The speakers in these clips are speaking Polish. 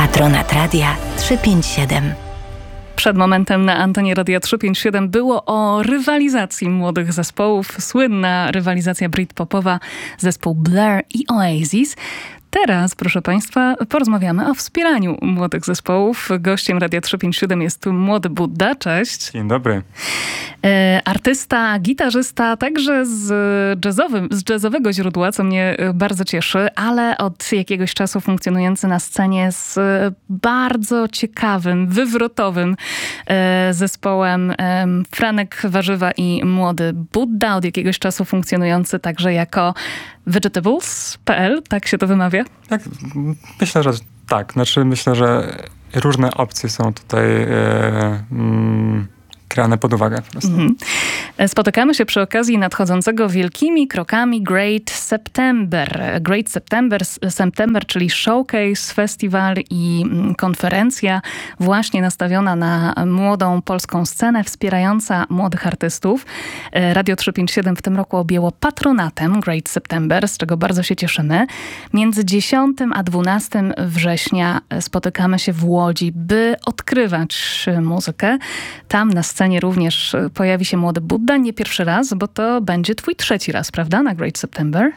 Patronat Radia 357. Przed momentem na antenie Radia 357 było o rywalizacji młodych zespołów. Słynna rywalizacja britpopowa, zespół Blur i Oasis. Teraz, proszę Państwa, porozmawiamy o wspieraniu młodych zespołów. Gościem Radia 357 jest Młody Budda. Cześć. Dzień dobry. Artysta, gitarzysta, także z jazzowego źródła, co mnie bardzo cieszy, ale od jakiegoś czasu funkcjonujący na scenie z bardzo ciekawym, wywrotowym zespołem Franek Warzywa i Młody Budda. Od jakiegoś czasu funkcjonujący także jako Vegetables.pl, tak się to wymawia? Tak, myślę, że tak. Myślę, że różne opcje są tutaj brane pod uwagę po prostu. Spotykamy się przy okazji nadchodzącego wielkimi krokami Great September. Great September, czyli showcase, festiwal i konferencja właśnie nastawiona na młodą polską scenę, wspierająca młodych artystów. Radio 357 w tym roku objęło patronatem Great September, z czego bardzo się cieszymy. Między 10 a 12 września spotykamy się w Łodzi, by odkrywać muzykę. Tam na scenie również pojawi się Młody Budda. Nie pierwszy raz, bo to będzie twój trzeci raz, prawda, na Great September?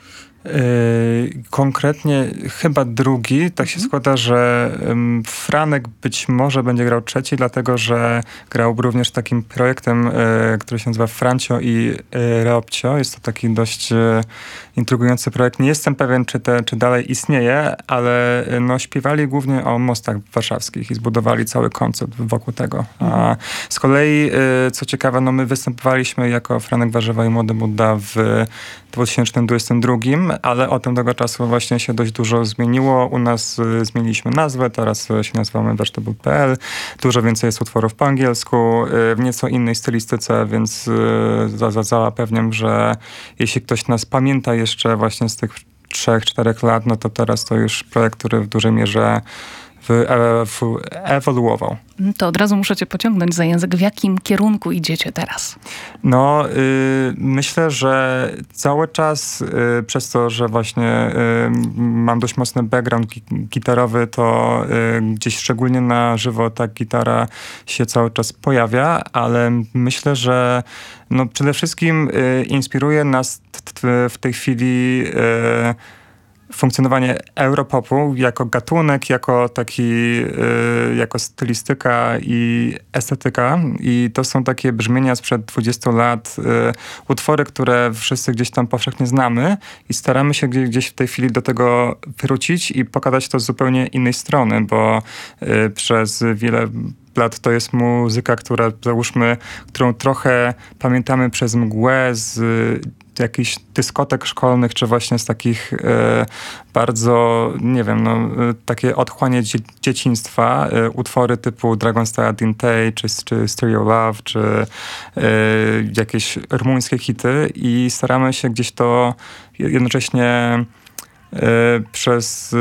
Konkretnie chyba drugi. Tak się składa, że Franek być może będzie grał trzeci, dlatego że grał również takim projektem, który się nazywa Francio i Reopcio. Jest to taki dość intrygujący projekt. Nie jestem pewien, czy dalej istnieje, ale śpiewali głównie o mostach warszawskich i zbudowali cały koncept wokół tego. A z kolei, co ciekawe, my występowaliśmy jako Franek Warzywa i Młody Budda w 2022, ale od tego czasu właśnie się dość dużo zmieniło. U nas zmieniliśmy nazwę, teraz się nazywamy Vegetable.pl. Dużo więcej jest utworów po angielsku, w nieco innej stylistyce, więc zapewniam, że jeśli ktoś nas pamięta jeszcze właśnie z tych 3-4 lat, to teraz to już projekt, który w dużej mierze ewoluował. To od razu muszę cię pociągnąć za język. W jakim kierunku idziecie teraz? Myślę, że cały czas przez to, że właśnie mam dość mocny background gitarowy, to gdzieś szczególnie na żywo ta gitara się cały czas pojawia, ale myślę, że przede wszystkim inspiruje nas w tej chwili funkcjonowanie europopu jako gatunek, jako jako stylistyka i estetyka. I to są takie brzmienia sprzed 20 lat, utwory, które wszyscy gdzieś tam powszechnie znamy i staramy się gdzieś w tej chwili do tego wrócić i pokazać to z zupełnie innej strony, bo przez wiele lat to jest muzyka, którą trochę pamiętamy przez mgłę z jakichś dyskotek szkolnych, czy właśnie z takich bardzo, nie wiem, takie otchłanie dzieciństwa, utwory typu Dragonstyle Dintei, czy Stereo Love, czy jakieś rumuńskie hity i staramy się gdzieś to jednocześnie przez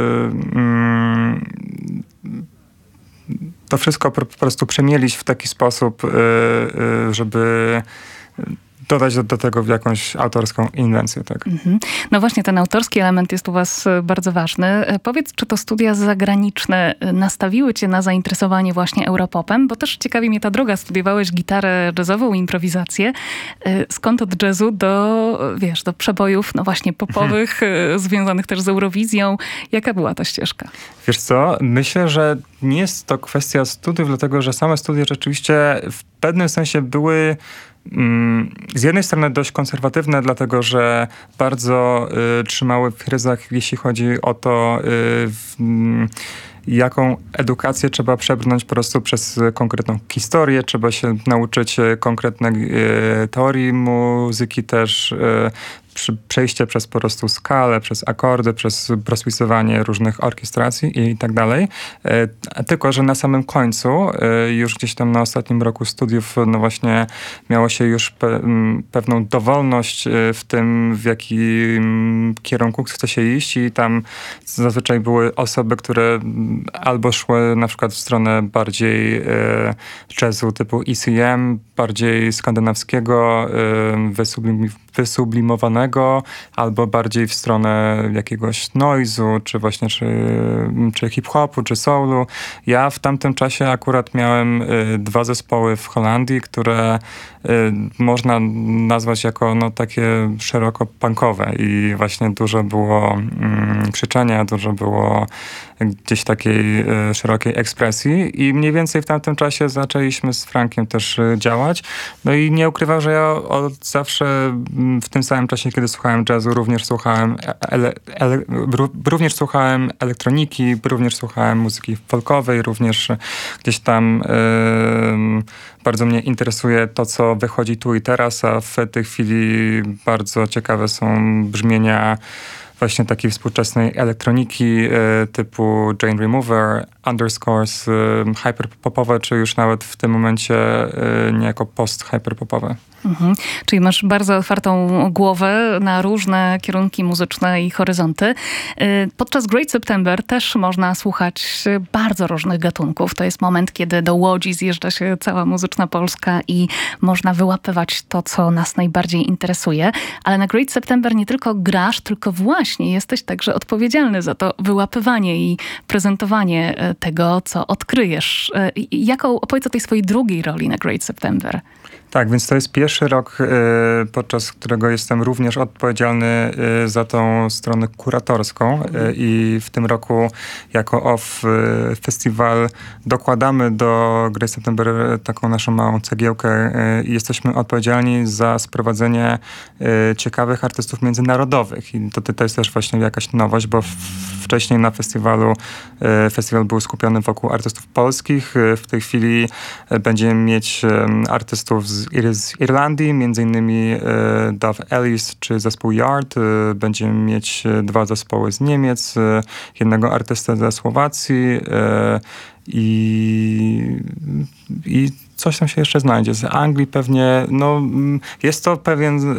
to wszystko po prostu przemielić w taki sposób, żeby dodać do tego jakąś autorską inwencję, tak. No właśnie, ten autorski element jest u was bardzo ważny. Powiedz, czy to studia zagraniczne nastawiły cię na zainteresowanie właśnie europopem? Bo też ciekawi mnie ta droga. Studiowałeś gitarę jazzową, improwizację. Skąd od jazzu do przebojów, właśnie popowych, związanych też z Eurowizją? Jaka była ta ścieżka? Wiesz co, myślę, że nie jest to kwestia studiów, dlatego że same studia rzeczywiście w pewnym sensie były z jednej strony dość konserwatywne, dlatego że bardzo trzymały w ryzach, jeśli chodzi o to, jaką edukację trzeba przebrnąć po prostu przez konkretną historię, trzeba się nauczyć konkretnej teorii muzyki też, przejście przez po prostu skalę, przez akordy, przez rozpisywanie różnych orkiestracji i tak dalej. Tylko że na samym końcu, już gdzieś tam na ostatnim roku studiów, właśnie miało się już pewną dowolność w tym, w jakim kierunku chce się iść i tam zazwyczaj były osoby, które albo szły na przykład w stronę bardziej jazzu typu ECM, bardziej skandynawskiego, wysublimowanego, samego, albo bardziej w stronę jakiegoś noise'u, czy właśnie czy hip-hopu, czy soulu. Ja w tamtym czasie akurat miałem 2 zespoły w Holandii, które można nazwać jako takie szeroko punkowe i właśnie dużo było krzyczenia, dużo było gdzieś takiej szerokiej ekspresji i mniej więcej w tamtym czasie zaczęliśmy z Frankiem też działać. No i nie ukrywam, że ja od zawsze w tym samym czasie, kiedy słuchałem jazzu, również słuchałem elektroniki, również słuchałem muzyki folkowej, również gdzieś tam bardzo mnie interesuje to, co wychodzi tu i teraz, a w tej chwili bardzo ciekawe są brzmienia właśnie takiej współczesnej elektroniki typu Jane Remover, Underscores, hyperpopowe, czy już nawet w tym momencie niejako post-hyperpopowe. Mhm. Czyli masz bardzo otwartą głowę na różne kierunki muzyczne i horyzonty. Podczas Great September też można słuchać bardzo różnych gatunków. To jest moment, kiedy do Łodzi zjeżdża się cała muzyczna Polska i można wyłapywać to, co nas najbardziej interesuje. Ale na Great September nie tylko grasz, tylko właśnie jesteś także odpowiedzialny za to wyłapywanie i prezentowanie tego, co odkryjesz. Opowiedz o tej swojej drugiej roli na Great September. Tak, więc to jest pierwszy rok, podczas którego jestem również odpowiedzialny za tą stronę kuratorską i w tym roku jako OFF Festiwal dokładamy do Great September taką naszą małą cegiełkę i jesteśmy odpowiedzialni za sprowadzenie ciekawych artystów międzynarodowych. I to jest też właśnie jakaś nowość, bo wcześniej na festiwal był skupiony wokół artystów polskich. W tej chwili będziemy mieć artystów z Irlandii, między innymi Dove Ellis czy zespół Yard. Będziemy mieć 2 zespoły z Niemiec, jednego artystę ze Słowacji i coś tam się jeszcze znajdzie. Z Anglii pewnie, jest to pewien...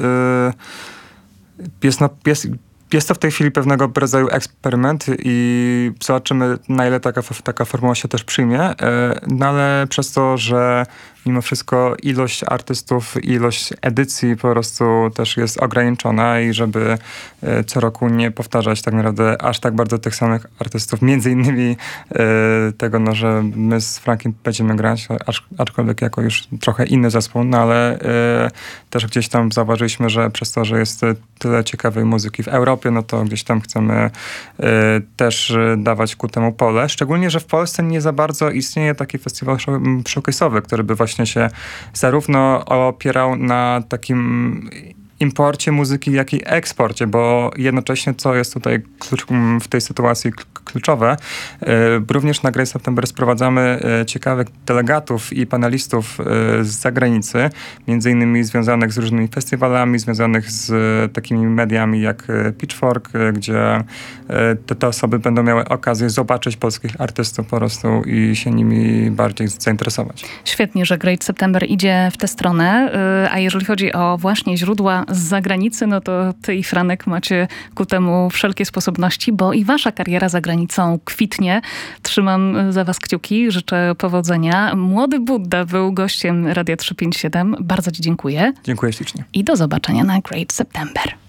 Jest to w tej chwili pewnego rodzaju eksperyment i zobaczymy, na ile taka formuła się też przyjmie, no ale przez to, że mimo wszystko ilość artystów, ilość edycji po prostu też jest ograniczona i żeby co roku nie powtarzać tak naprawdę aż tak bardzo tych samych artystów, między innymi tego, że my z Frankiem będziemy grać, aczkolwiek jako już trochę inny zespół, no ale też gdzieś tam zauważyliśmy, że przez to, że jest tyle ciekawej muzyki w Europie, no to gdzieś tam chcemy też dawać ku temu pole. Szczególnie, że w Polsce nie za bardzo istnieje taki festiwal showcase'owy, który by właśnie się zarówno opierał na takim imporcie muzyki, jak i eksporcie, bo jednocześnie, co jest tutaj w tej sytuacji kluczowe, również na Great September sprowadzamy ciekawych delegatów i panelistów z zagranicy, między innymi związanych z różnymi festiwalami, związanych z takimi mediami jak Pitchfork, gdzie te osoby będą miały okazję zobaczyć polskich artystów po prostu i się nimi bardziej zainteresować. Świetnie, że Great September idzie w tę stronę, a jeżeli chodzi o właśnie źródła z zagranicy, no to ty i Franek macie ku temu wszelkie sposobności, bo i wasza kariera za granicą kwitnie. Trzymam za was kciuki, życzę powodzenia. Młody Budda był gościem Radia 357. Bardzo ci dziękuję. Dziękuję ślicznie. I do zobaczenia na Great September.